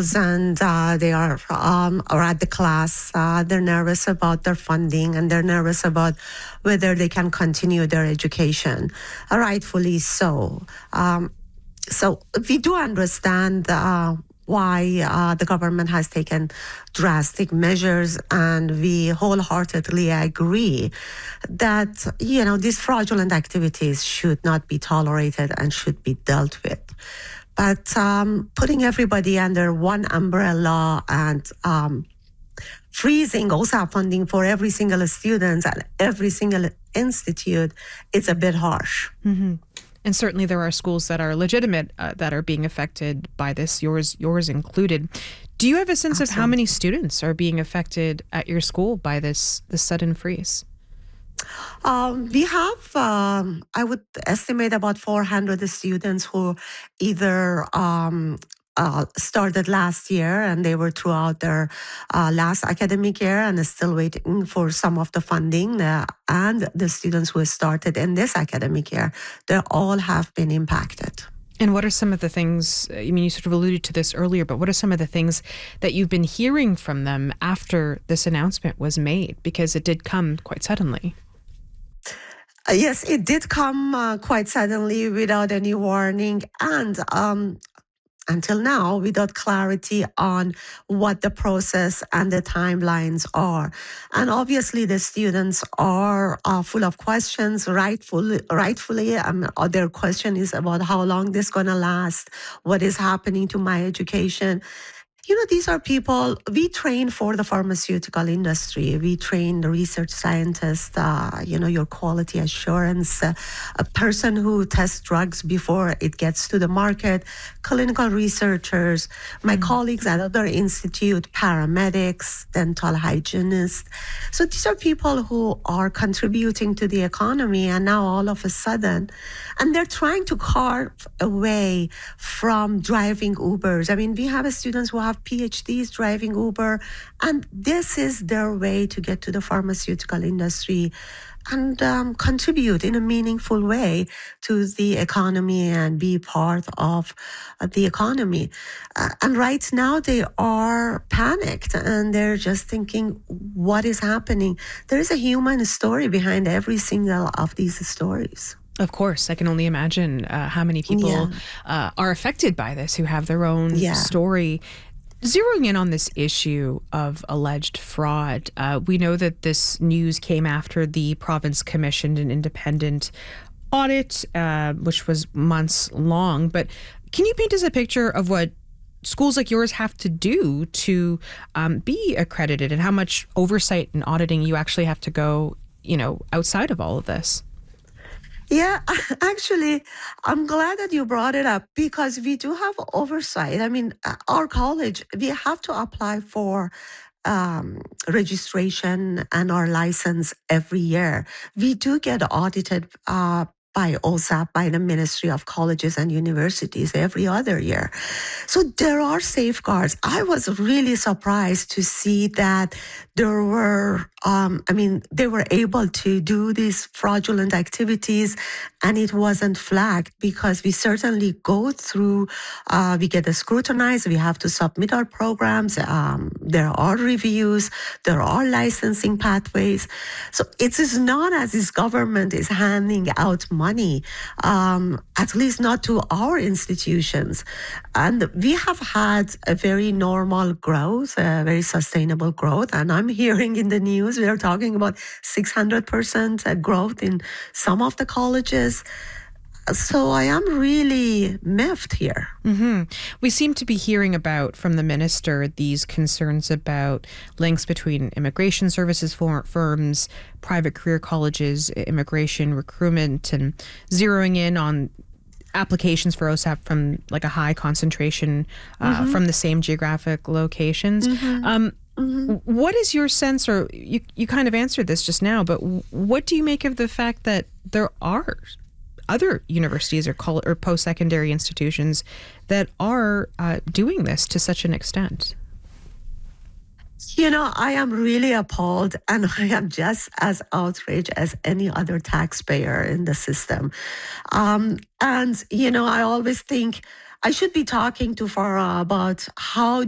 schools and they are at the class. They're nervous about their funding and they're nervous about whether they can continue their education. Rightfully so. So we do understand why the government has taken drastic measures, and we wholeheartedly agree that, these fraudulent activities should not be tolerated and should be dealt with. But putting everybody under one umbrella and freezing OSAP funding for every single student at every single institute, it's a bit harsh. Mm-hmm. And certainly there are schools that are legitimate that are being affected by this, yours included. Do you have a sense of how many students are being affected at your school by this sudden freeze? We have, I would estimate, about 400 students who either started last year and they were throughout their last academic year and are still waiting for some of the funding, and the students who started in this academic year, they all have been impacted. And what are some of the things, you sort of alluded to this earlier, but what are some of the things that you've been hearing from them after this announcement was made? Because it did come quite suddenly. Yes, it did come quite suddenly without any warning, and until now, without clarity on what the process and the timelines are. And obviously, the students are full of questions, rightfully. Their question is about how long this is going to last, what is happening to my education. These are people, we train for the pharmaceutical industry. We train the research scientists, your quality assurance, a person who tests drugs before it gets to the market, clinical researchers, my colleagues at other institute, paramedics, dental hygienists. So these are people who are contributing to the economy, and now all of a sudden, and they're trying to carve away from driving Ubers. We have students who have PhDs driving Uber, and this is their way to get to the pharmaceutical industry and contribute in a meaningful way to the economy and be part of the economy. And right now they are panicked and they're just thinking, what is happening? There is a human story behind every single of these stories. Of course, I can only imagine how many people are affected by this, who have their own story. Zeroing in on this issue of alleged fraud, we know that this news came after the province commissioned an independent audit, which was months long. But can you paint us a picture of what schools like yours have to do to be accredited, and how much oversight and auditing you actually have to go, outside of all of this? Yeah, actually, I'm glad that you brought it up because we do have oversight. Our college, we have to apply for registration and our license every year. We do get audited by OSAP, by the Ministry of Colleges and Universities every other year. So there are safeguards. I was really surprised to see that there were, they were able to do these fraudulent activities and it wasn't flagged, because we certainly go through, we get scrutinized, we have to submit our programs, there are reviews, there are licensing pathways. So it is not as if government is handing out money, at least not to our institutions. And we have had a very normal growth, a very sustainable growth. And I'm hearing in the news, we are talking about 600% growth in some of the colleges. So I am really miffed here. Mm-hmm. We seem to be hearing about, from the minister, these concerns about links between immigration services firms, private career colleges, immigration recruitment, and zeroing in on applications for OSAP from like a high concentration from the same geographic locations. What is your sense, or you kind of answered this just now, but what do you make of the fact that there are other universities or post-secondary institutions that are doing this to such an extent? I am really appalled, and I am just as outraged as any other taxpayer in the system. I always think I should be talking to Farah about how